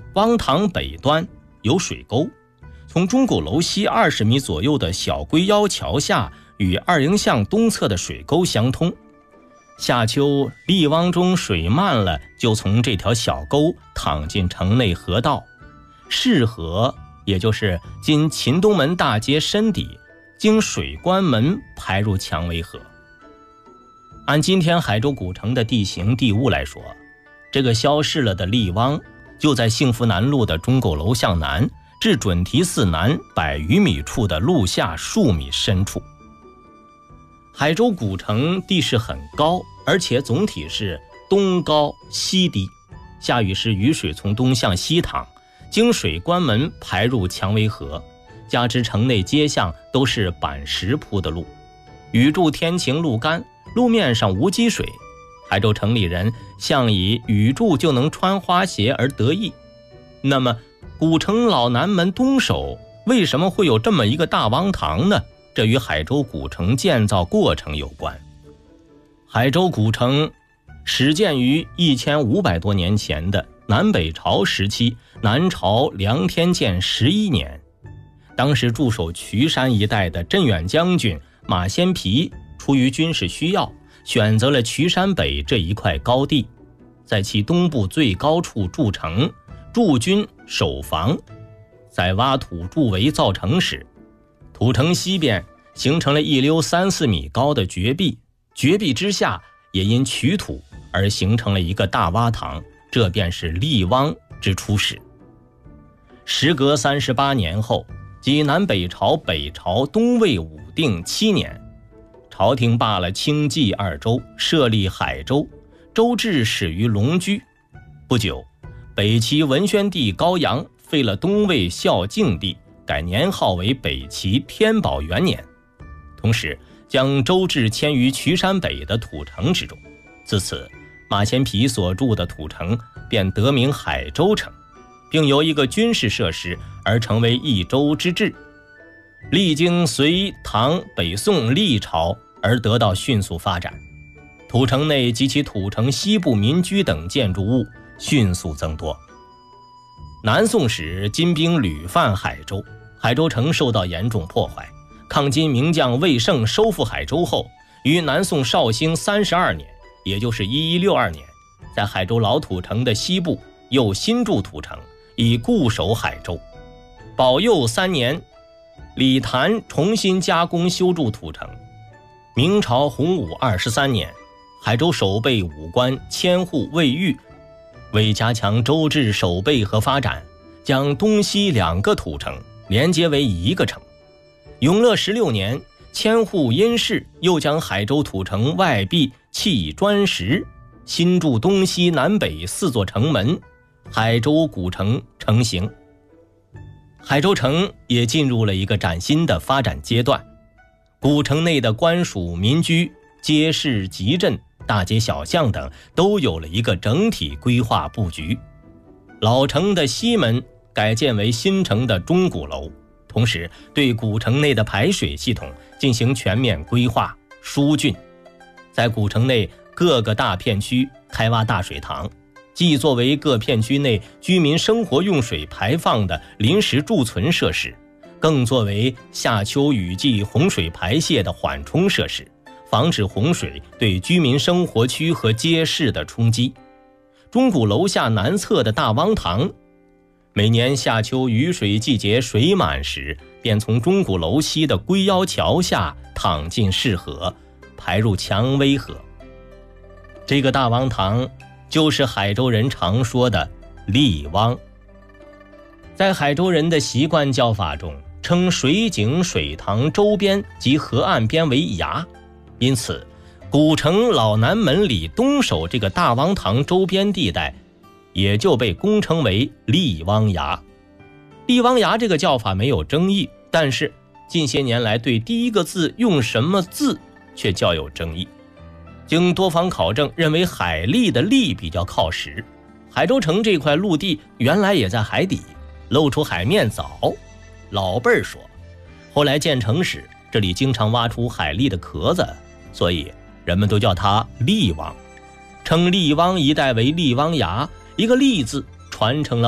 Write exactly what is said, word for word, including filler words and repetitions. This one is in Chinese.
汪塘北端有水沟，从钟鼓楼西二十米左右的小龟腰桥下与二营巷东侧的水沟相通。夏秋荔汪中水漫了，就从这条小沟淌进城内河道，市河也就是今秦东门大街深底，经水关门排入蔷薇河。按今天海州古城的地形地物来说，这个消逝了的荔汪就在幸福南路的钟鼓楼向南至准提寺南百余米处的路下数米深处。海州古城地势很高，而且总体是东高西低，下雨时雨水从东向西淌，经水关门排入蔷薇河，加之城内街巷都是板石铺的路，雨住天晴路干，路面上无积水，海州城里人向以雨住就能穿花鞋而得意。那么古城老南门东首为什么会有这么一个大汪塘呢？这与海州古城建造过程有关。海州古城始建于一千五百多年前的南北朝时期，南朝梁天监十一年，当时驻守渠山一带的镇远将军马先皮出于军事需要，选择了渠山北这一块高地，在其东部最高处筑城，驻军守防，在挖土筑围造城时，土城西边形成了一溜三四米高的绝壁，绝壁之下也因取土而形成了一个大洼塘，这便是荔汪之初始。时隔三十八年后，即南北朝北朝东魏武定七年，朝廷罢了清冀二州，设立海州，州治始于龙居。不久，北齐文宣帝高阳废了东魏孝静帝，改年号为北齐天宝元年，同时将州治迁于渠山北的土城之中。自此，马先皮所筑的土城便得名海州城，并由一个军事设施而成为一州之治。历经隋唐北宋历朝而得到迅速发展，土城内及其土城西部民居等建筑物迅速增多。南宋时金兵屡犯海州，海州城受到严重破坏。抗金名将魏胜收复海州后，于南宋绍兴三十二年，也就是一一六二年，在海州老土城的西部又新筑土城，以固守海州。宝佑三年，李谭重新加工修筑土城。明朝洪武二十三年，海州守备武官千户魏玉为加强州治守备和发展，将东西两个土城连接为一个城。永乐十六年，千户因事又将海州土城外壁砌以砖石，新筑东西南北四座城门，海州古城成型。海州城也进入了一个崭新的发展阶段，古城内的官署民居、街市集镇、大街小巷等都有了一个整体规划布局。老城的西门改建为新城的钟鼓楼，同时对古城内的排水系统进行全面规划疏浚，在古城内各个大片区开挖大水塘，既作为各片区内居民生活用水排放的临时贮存设施，更作为夏秋雨季洪水排泄的缓冲设施，防止洪水对居民生活区和街市的冲击。钟鼓楼下南侧的大汪塘，每年夏秋雨水季节水满时，便从钟鼓楼西的龟腰桥下淌进市河，排入蔷薇河。这个大汪塘就是海州人常说的荔汪。在海州人的习惯叫法中，称水井、水塘周边及河岸边为崖，因此古城老南门里东首这个大汪塘周边地带也就被公称为荔汪崖。荔汪崖这个叫法没有争议，但是近些年来对第一个字用什么字却较有争议。经多方考证，认为海蛎的蛎比较靠实。海州城这块陆地原来也在海底，露出海面早。老辈儿说，后来建成时这里经常挖出海蛎的壳子，所以人们都叫它荔汪，称荔汪一带为荔汪崖。一个荔字传承了